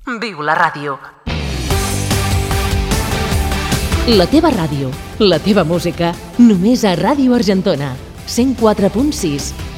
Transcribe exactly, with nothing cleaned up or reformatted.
Viu la ràdio. La teva ràdio, la teva música, només a Ràdio Argentona, cent quatre punt sis.